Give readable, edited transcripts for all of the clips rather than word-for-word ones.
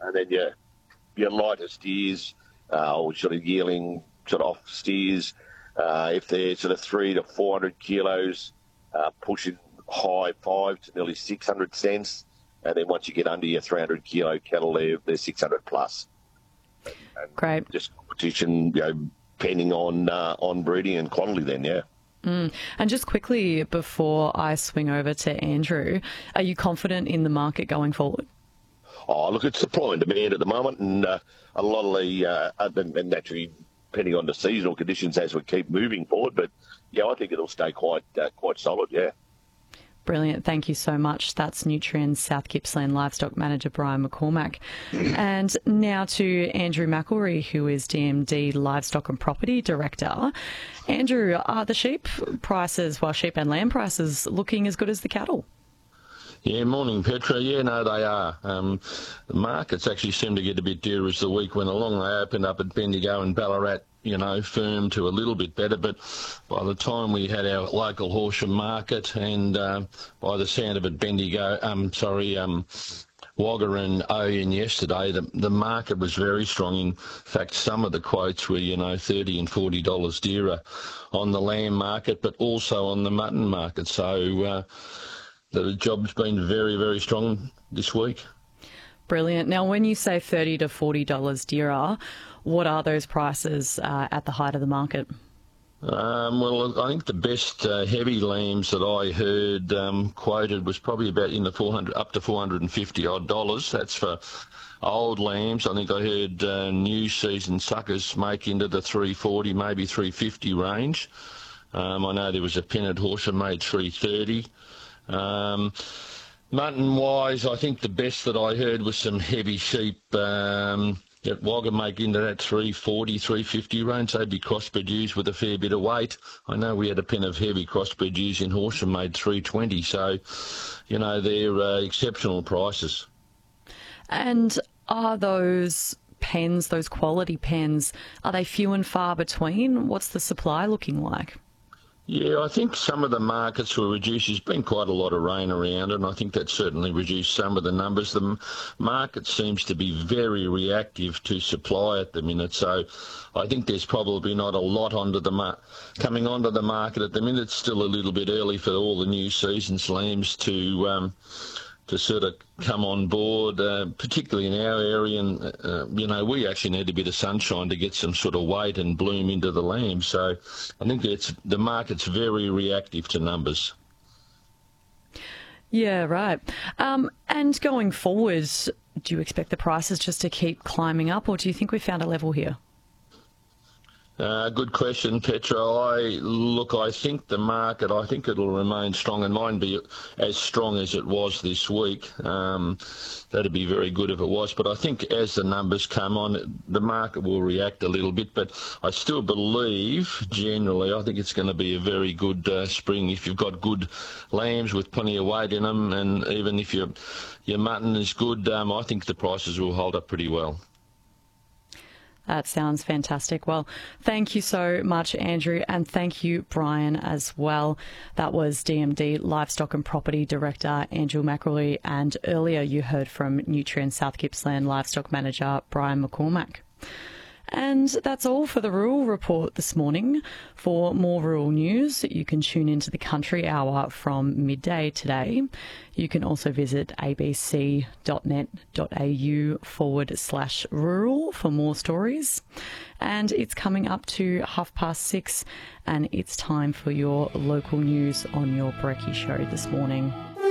and then your lighter steers, or sort of yearling sort of off steers, if they're sort of 300 to 400 kilos, pushing high 5 to nearly 600 cents. And then once you get under your 300 kilo cattle, they're 600 plus. And great. Just competition, depending on breeding and quality then, yeah. And just quickly before I swing over to Andrew, are you confident in the market going forward? Oh, look, it's supply and demand at the moment, and a lot of the, and naturally, depending on the seasonal conditions as we keep moving forward, but yeah, I think it'll stay quite solid, yeah. Brilliant. Thank you so much. That's Nutrien's South Gippsland Livestock Manager Brian McCormack. And now to Andrew McElroy, who is DMD Livestock and Property Director. Andrew, are the sheep prices, sheep and lamb prices, looking as good as the cattle? Yeah, morning, Petra. Yeah, no, they are. The markets actually seem to get a bit dearer as the week went along. They opened up at Bendigo and Ballarat, firm to a little bit better. But by the time we had our local Horsham market and by the sound of it, Bendigo, Wagga and Oyen yesterday, the market was very strong. In fact, some of the quotes were, $30 and $40 dearer on the lamb market, but also on the mutton market. So the job's been very, very strong this week. Brilliant. Now, when you say $30 to $40 dearer, what are those prices at the height of the market? Well, I think the best heavy lambs that I heard quoted was probably about in the up to $450 odd. That's for old lambs. I think I heard new season suckers make into the $340, maybe $350 range. I know there was a pen at Horsham made $330. Mutton-wise, I think the best that I heard was some heavy sheep that Wagga make into that $340, $350 range. They'd be crossbred ewes with a fair bit of weight. I know we had a pen of heavy crossbred ewes in Horsham made $320, so, they're exceptional prices. And are those pens, those quality pens, are they few and far between? What's the supply looking like? Yeah, I think some of the markets were reduced. There's been quite a lot of rain around, and I think that certainly reduced some of the numbers. The market seems to be very reactive to supply at the minute, so I think there's probably not a lot coming onto the market at the minute. It's still a little bit early for all the new season's lambs to sort of come on board, particularly in our area. And, we actually need a bit of sunshine to get some sort of weight and bloom into the lamb. So I think the market's very reactive to numbers. Yeah, right. And going forward, do you expect the prices just to keep climbing up, or do you think we found a level here? Good question, Petra. I think the market, it'll remain strong and mine be as strong as it was this week. That'd be very good if it was. But I think as the numbers come on, the market will react a little bit. But I still believe, generally, I think it's going to be a very good spring. If you've got good lambs with plenty of weight in them, and even if your mutton is good, I think the prices will hold up pretty well. That sounds fantastic. Well, thank you so much, Andrew, and thank you, Brian, as well. That was DMD Livestock and Property Director Andrew McElroy, and earlier you heard from Nutrien South Gippsland Livestock Manager Brian McCormack. And that's all for the Rural Report this morning. For more rural news, you can tune into the Country Hour from midday today. You can also visit abc.net.au/rural for more stories. And it's coming up to 6:30, and it's time for your local news on your Brekkie Show this morning.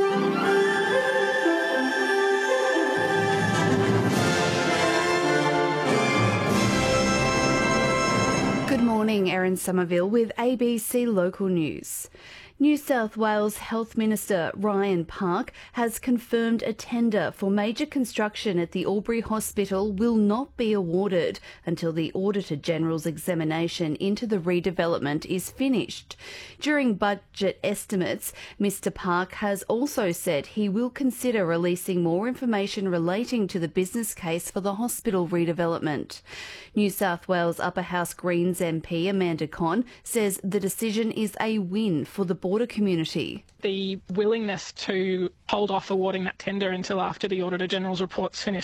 Good morning, Erin Somerville with ABC Local News. New South Wales Health Minister Ryan Park has confirmed a tender for major construction at the Albury Hospital will not be awarded until the Auditor General's examination into the redevelopment is finished. During budget estimates, Mr Park has also said he will consider releasing more information relating to the business case for the hospital redevelopment. New South Wales Upper House Greens MP Amanda Conn says the decision is a win for the border community. The willingness to hold off awarding that tender until after the Auditor General's report's finished